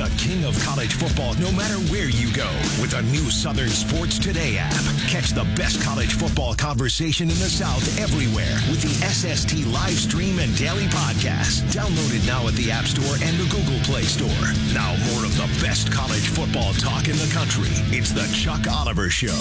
the king of college football no matter where you go with a new Southern Sports Today app. Catch the best college football conversation in the South everywhere with the SST live stream and daily podcast. Download it now at the App Store and the Google Play Store. Now more of the best college football talk in the country. It's the Chuck Oliver Show.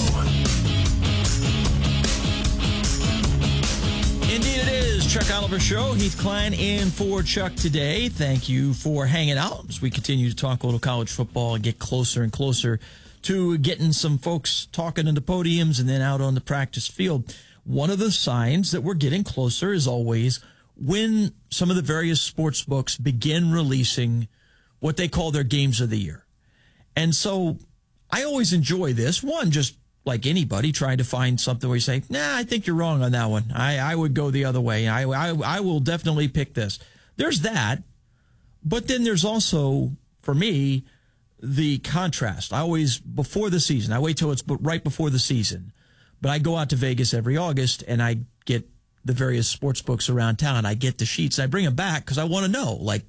Indeed it is. Chuck Oliver Show. Heath Klein in for Chuck today. Thank you for hanging out as we continue to talk a little college football and get closer and closer to getting some folks talking in the podiums and then out on the practice field. One of the signs that we're getting closer is always when some of the various sports books begin releasing what they call their games of the year. And so I always enjoy this. One, just like anybody, trying to find something where you say, nah, I think you're wrong on that one. I would go the other way. I will definitely pick this. There's that. But then there's also, for me, the contrast. I always, before the season, I wait till it's right before the season, but I go out to Vegas every August and I get the various sports books around town. I get the sheets. I bring them back because I want to know, like,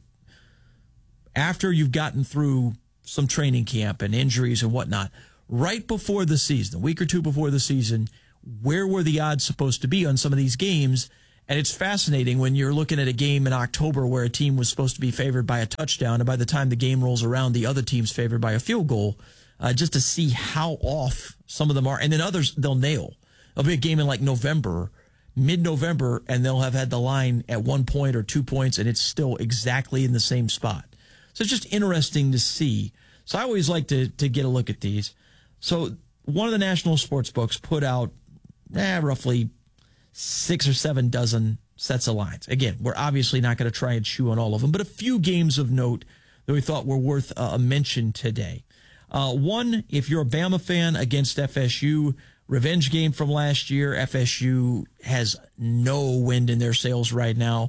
after you've gotten through some training camp and injuries and whatnot, right before the season, a week or two before the season, where were the odds supposed to be on some of these games? And it's fascinating when you're looking at a game in October where a team was supposed to be favored by a touchdown, and by the time the game rolls around, the other team's favored by a field goal, just to see how off some of them are. And then others, they'll nail. There'll be a game in like November, mid-November, and they'll have had the line at 1 point or 2 points, and it's still exactly in the same spot. So it's just interesting to see. So I always like to get a look at these. So one of the national sports books put out roughly 6 or 7 dozen sets of lines. Again, we're obviously not going to try and chew on all of them, but a few games of note that we thought were worth a mention today. One, if you're a Bama fan, against FSU, revenge game from last year. FSU has no wind in their sails right now.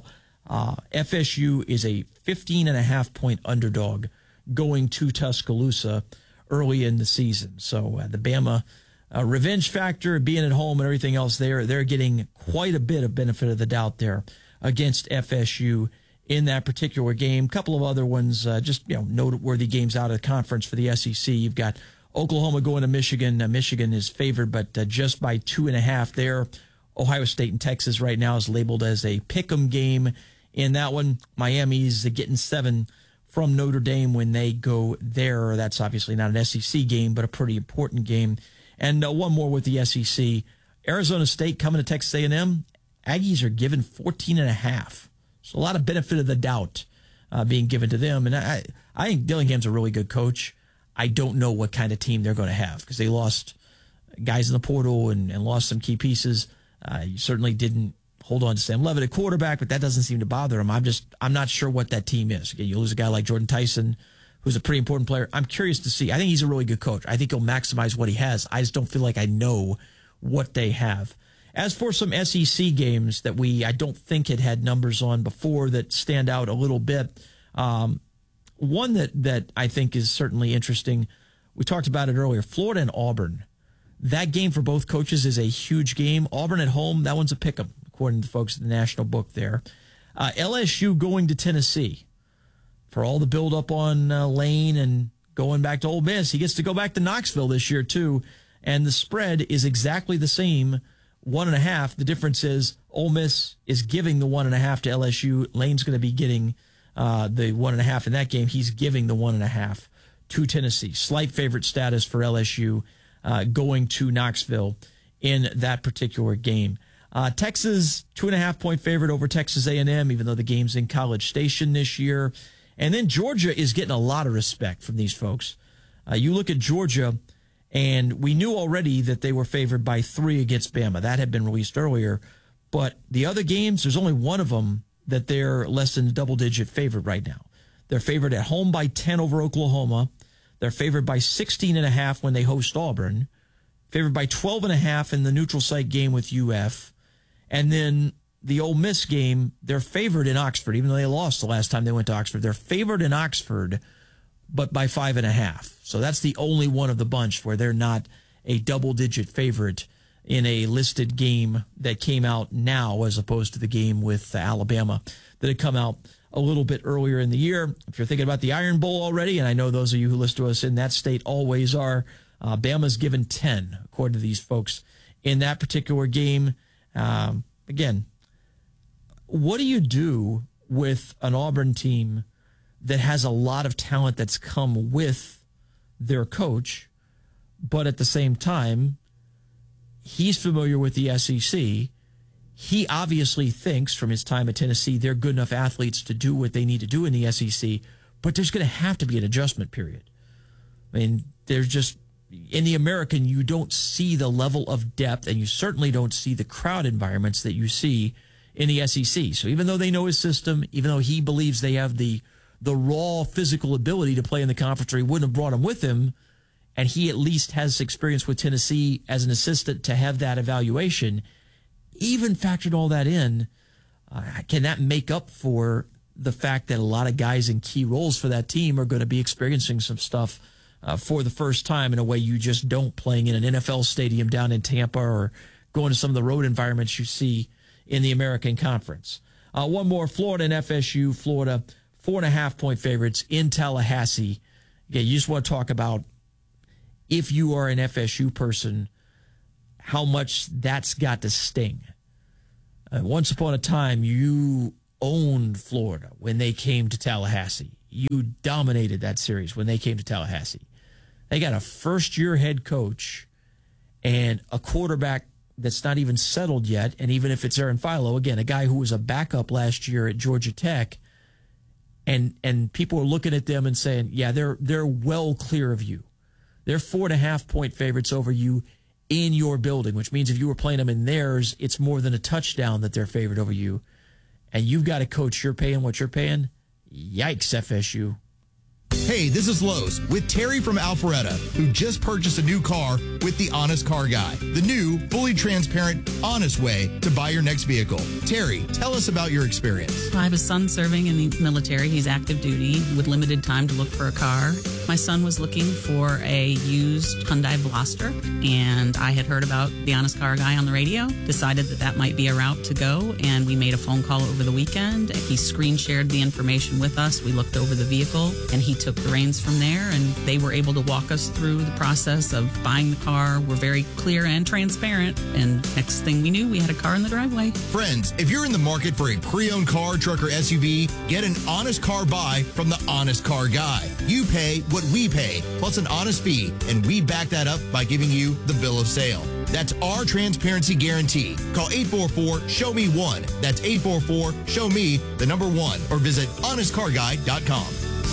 FSU is a 15.5-point underdog going to Tuscaloosa early in the season. So the Bama revenge factor, being at home and everything else, they're getting quite a bit of benefit of the doubt there against FSU in that particular game. A couple of other ones, just noteworthy games out of the conference for the SEC. You've got Oklahoma going to Michigan. Michigan is favored, but just by 2.5 there. Ohio State and Texas right now is labeled as a pick'em game in that one. Miami's getting 7 from Notre Dame when they go there. That's obviously not an SEC game, but a pretty important game. And one more with the SEC. Arizona State coming to Texas A&M. Aggies are given 14.5. So a lot of benefit of the doubt being given to them. And I think Dillingham's a really good coach. I don't know what kind of team they're going to have because they lost guys in the portal and lost some key pieces. You certainly didn't hold on to Sam Levitt at quarterback, but that doesn't seem to bother him. I'm not sure what that team is. Again, you lose a guy like Jordan Tyson, who's a pretty important player. I'm curious to see. I think he's a really good coach. I think he'll maximize what he has. I just don't feel like I know what they have. As for some SEC games that I don't think had numbers on before that stand out a little bit, one that I think is certainly interesting, we talked about it earlier, Florida and Auburn. That game for both coaches is a huge game. Auburn at home, that one's a pick'em, according to the folks at the National Book there. LSU going to Tennessee. For all the build-up on Lane and going back to Ole Miss, he gets to go back to Knoxville this year, too. And the spread is exactly the same, 1.5. The difference is Ole Miss is giving the 1.5 to LSU. Lane's going to be getting the 1.5 in that game. He's giving the 1.5 to Tennessee. Slight favorite status for LSU going to Knoxville in that particular game. Texas, 2.5-point favorite over Texas A&M, even though the game's in College Station this year. And then Georgia is getting a lot of respect from these folks. You look at Georgia, and we knew already that they were favored by 3 against Bama. That had been released earlier. But the other games, there's only one of them that they're less than a double-digit favorite right now. They're favored at home by 10 over Oklahoma. They're favored by 16.5 when they host Auburn. Favored by 12.5 in the neutral site game with UF. And then the Ole Miss game, they're favored in Oxford, even though they lost the last time they went to Oxford. They're favored in Oxford, but by 5.5. So that's the only one of the bunch where they're not a double-digit favorite in a listed game that came out now as opposed to the game with Alabama that had come out a little bit earlier in the year. If you're thinking about the Iron Bowl already, and I know those of you who listen to us in that state always are, Bama's given 10, according to these folks, in that particular game. Again, what do you do with an Auburn team that has a lot of talent that's come with their coach, but at the same time, he's familiar with the SEC. He obviously thinks from his time at Tennessee they're good enough athletes to do what they need to do in the SEC, but there's going to have to be an adjustment period. I mean, there's just, in the American, you don't see the level of depth, and you certainly don't see the crowd environments that you see in the SEC. So even though they know his system, even though he believes they have the raw physical ability to play in the conference, or he wouldn't have brought him with him, and he at least has experience with Tennessee as an assistant to have that evaluation, even factored all that in, can that make up for the fact that a lot of guys in key roles for that team are going to be experiencing some stuff for the first time in a way you just don't, playing in an NFL stadium down in Tampa or going to some of the road environments you see in the American Conference. One more, Florida and FSU. Florida, 4.5-point favorites in Tallahassee. Again, you just want to talk about, if you are an FSU person, how much that's got to sting. Once upon a time, you owned Florida when they came to Tallahassee. You dominated that series when they came to Tallahassee. They got a first-year head coach and a quarterback that's not even settled yet, and even if it's Aaron Philo, again, a guy who was a backup last year at Georgia Tech, and people are looking at them and saying, yeah, they're well clear of you. They're 4.5-point favorites over you in your building, which means if you were playing them in theirs, it's more than a touchdown that they're favored over you. And you've got a coach you're paying what you're paying. Yikes, FSU. Hey, this is Lowe's with Terry from Alpharetta, who just purchased a new car with the Honest Car Guy, the new, fully transparent, honest way to buy your next vehicle. Terry, tell us about your experience. I have a son serving in the military. He's active duty with limited time to look for a car. My son was looking for a used Hyundai Veloster, and I had heard about the Honest Car Guy on the radio, decided that might be a route to go, and we made a phone call over the weekend. He screen shared the information with us. We looked over the vehicle, and he took the reins from there, and they were able to walk us through the process of buying the car. We're very clear and transparent, and next thing we knew, we had a car in the driveway. Friends, if you're in the market for a pre-owned car, truck, or SUV, get an honest car buy from the Honest Car Guy. You pay what we pay, plus an honest fee, and we back that up by giving you the bill of sale. That's our transparency guarantee. Call 844-SHOW-ME-1. That's 844-SHOW-ME, the number 1, or visit honestcarguy.com.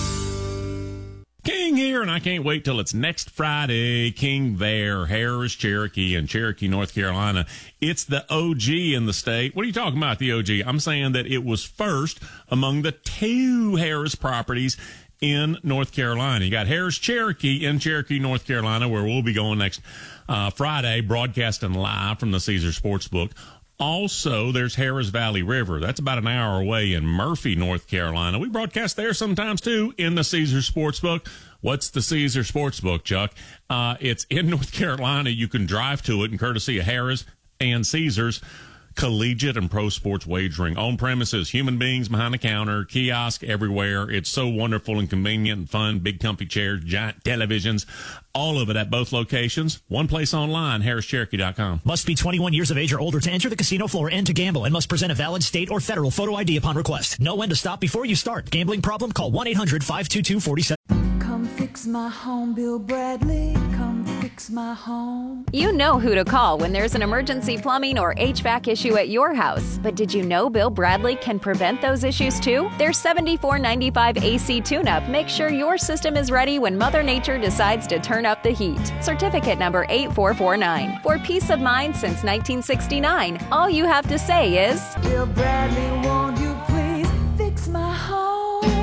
King here, and I can't wait till it's next Friday. King there, Harris, Cherokee, and Cherokee, North Carolina. It's the OG in the state. What are you talking about, the OG? I'm saying that it was first among the 2 Harris properties in North Carolina. You got Harris Cherokee in Cherokee, North Carolina, where we'll be going next Friday, broadcasting live from the Caesars Sportsbook. Also, there's Harris Valley River. That's about an hour away in Murphy, North Carolina. We broadcast there sometimes, too, in the Caesars Sportsbook. What's the Caesars Sportsbook, Chuck? It's in North Carolina. You can drive to it, and courtesy of Harris and Caesars. Collegiate and pro sports wagering on premises, human beings behind the counter, kiosk everywhere. It's so wonderful and convenient and fun. Big comfy chairs, giant televisions, all of it at both locations. One place online, harrischcherokee.com. Must be 21 years of age or older to enter the casino floor and to gamble, and must present a valid state or federal photo ID upon request. Know when to stop before you start. Gambling problem? Call 1-800-522-47. Come fix my home, Bill Bradley. Come fix my home. You know who to call when there's an emergency plumbing or HVAC issue at your house. But did you know Bill Bradley can prevent those issues too? Their $74.95 AC tune-up makes sure your system is ready when Mother Nature decides to turn up the heat. Certificate number 8449. For peace of mind since 1969, all you have to say is, Bill Bradley, won't you please fix my home?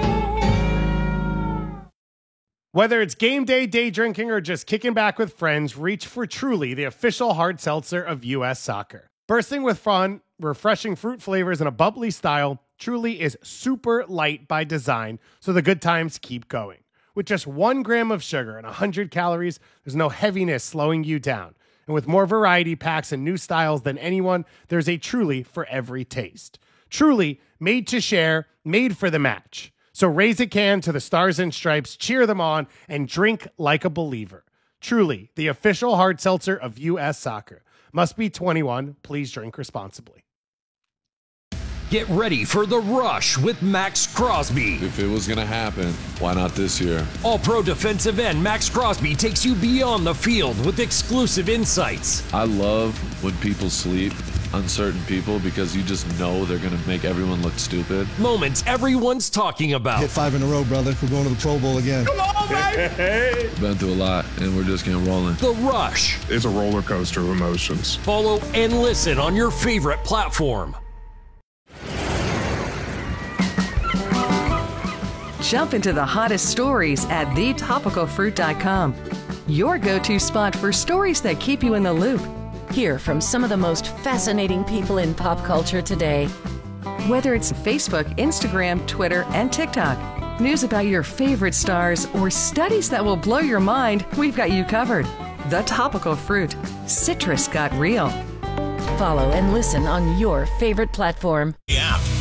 Whether it's game day, day drinking, or just kicking back with friends, reach for Truly, the official hard seltzer of U.S. Soccer. Bursting with fun, refreshing fruit flavors, and a bubbly style, Truly is super light by design, so the good times keep going. With just 1 gram of sugar and 100 calories, there's no heaviness slowing you down. And with more variety packs and new styles than anyone, there's a Truly for every taste. Truly, made to share, made for the match. So raise a can to the Stars and Stripes, cheer them on, and drink like a believer. Truly, the official hard seltzer of U.S. Soccer. Must be 21. Please drink responsibly. Get ready for the rush with Max Crosby. If it was going to happen, why not this year? All-pro defensive end Max Crosby takes you beyond the field with exclusive insights. I love when people sleep, uncertain people, because you just know they're going to make everyone look stupid. Moments everyone's talking about. Hit 5 in a row, brother. We're going to the Pro Bowl again. Come on, baby! Been through a lot, and we're just getting rolling. The Rush. It's a roller coaster of emotions. Follow and listen on your favorite platform. Jump into the hottest stories at thetopicalfruit.com. Your go-to spot for stories that keep you in the loop. Hear from some of the most fascinating people in pop culture today. Whether it's Facebook, Instagram, Twitter, and TikTok, news about your favorite stars, or studies that will blow your mind, we've got you covered. The Topical Fruit. Citrus got real. Follow and listen on your favorite platform. Yeah.